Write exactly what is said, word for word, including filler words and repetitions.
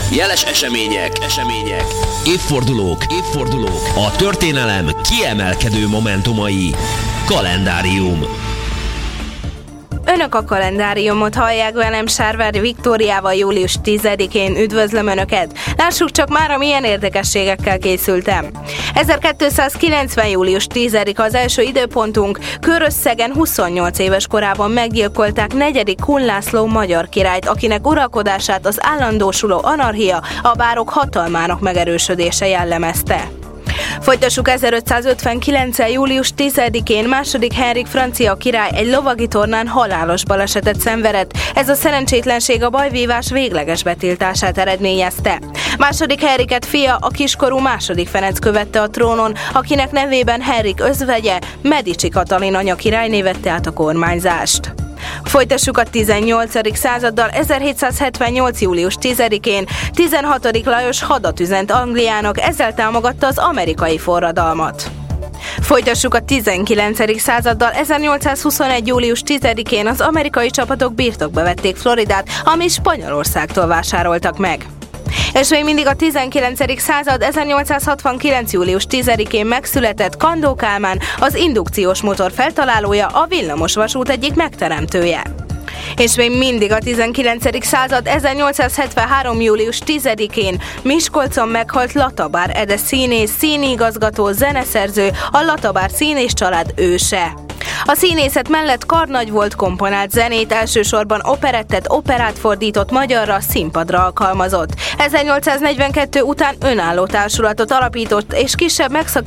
Jeles események, események, évfordulók, évfordulók, a történelem kiemelkedő momentumai. Kalendárium. Önök a kalendáriumot hallják, velem Sárvári Viktóriával július tizedikén. Üdvözlöm Önöket! Lássuk csak már, milyen érdekességekkel készültem. ezerkétszázkilencven. július tizedike az első időpontunk. Körösszegen huszonnyolc éves korában meggyilkolták negyedik Kun László magyar királyt, akinek uralkodását az állandósuló anarchia, a bárok hatalmának megerősödése jellemezte. Folytassuk ezerötszázötvenkilenc. július tizedikén. második Henrik francia király egy lovagi tornán halálos balesetet szenvedett. Ez a szerencsétlenség a bajvívás végleges betiltását eredményezte. második Henriket fia, a kiskorú második Ferenc követte a trónon, akinek nevében Henrik özvegye, Medici Katalin anya királyné vette át a kormányzást. Folytassuk a tizennyolcadik századdal. ezerhétszázhetvennyolc. július tizedikén. tizenhatodik Lajos hadat üzent Angliának, ezzel támogatta az amerikai forradalmat. Folytassuk a tizenkilencedik századdal. ezernyolcszázhuszonegy. július tizedikén az amerikai csapatok birtokba vették Floridát, amit Spanyolországtól vásároltak meg. És még mindig a tizenkilencedik század. ezernyolcszázhatvankilenc. július tizedikén megszületett Kandó Kálmán, az indukciós motor feltalálója, a villamosvasút egyik megteremtője. És még mindig a tizenkilencedik század. ezernyolcszázhetvenhárom. július tizedikén Miskolcon meghalt Latabár Ede színész, színigazgató, zeneszerző, a Latabár színész család őse. A színészet mellett karnagy volt, komponált zenét, elsősorban operettet, operát fordított magyarra, színpadra alkalmazott. ezernyolcszáznegyvenkettő után önálló társulatot alapított, és kisebb megszakításokat